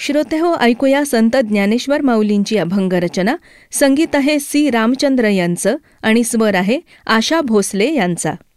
श्रोतेहो, ऐकूया संत ज्ञानेश्वर माऊलींची अभंगरचना. संगीत आहे सी. रामचंद्र यांचं आणि स्वर आहे आशा भोसले यांचा.